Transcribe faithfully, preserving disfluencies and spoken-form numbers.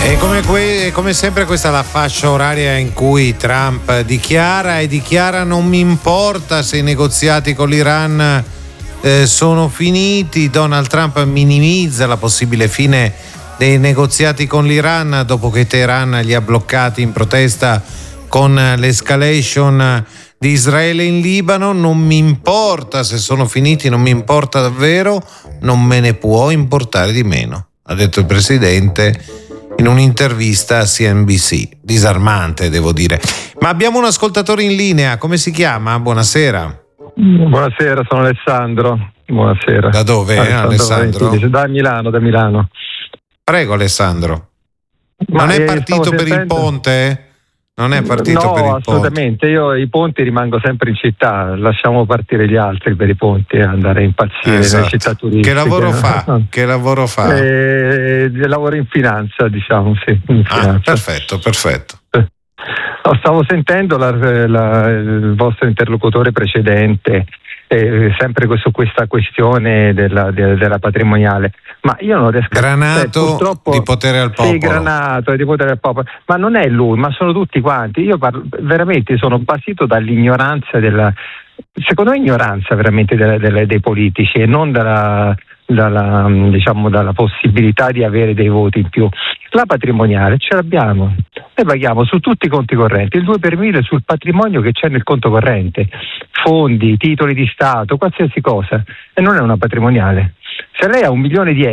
E come, que- come sempre questa è la fascia oraria in cui Trump dichiara e dichiara: non mi importa se i negoziati con l'Iran eh, sono finiti. Donald Trump minimizza la possibile fine dei negoziati con l'Iran dopo che Teheran li ha bloccati in protesta con l'escalation di Israele in Libano. Non mi importa se sono finiti, non mi importa davvero, non me ne può importare di meno, ha detto il presidente in un'intervista a C N B C. Disarmante, devo dire. Ma abbiamo un ascoltatore in linea, come si chiama? Buonasera. Buonasera, sono Alessandro. Buonasera. Da dove, Alessandro? Alessandro? Valentini, da Milano, da Milano. Prego, Alessandro. Non Ma è eh, partito per sentendo... il ponte? Non è partito no, per il assolutamente. ponte? Io i ponti rimango sempre in città, lasciamo partire gli altri per i ponti e andare a impazzire Esatto. nelle città turistiche. Che lavoro fa? Che lavoro fa? Eh, lavoro in finanza, diciamo, sì. In finanza. Ah, perfetto, perfetto. Eh. No, stavo sentendo la, la, il vostro interlocutore precedente, eh, sempre su questa questione della, de, della patrimoniale, ma io non riesco Granato a di potere al popolo. Sì, Granato di potere al popolo, ma non è lui, ma sono tutti quanti. Io parlo, veramente sono basito dall'ignoranza della, secondo me ignoranza veramente della, della, dei politici e non dalla, dalla, diciamo, dalla possibilità di avere dei voti in più. La patrimoniale ce l'abbiamo, noi paghiamo su tutti i conti correnti il due per mille sul patrimonio che c'è nel conto corrente, fondi, titoli di Stato, qualsiasi cosa, e non è una patrimoniale. Se lei ha un milione di euro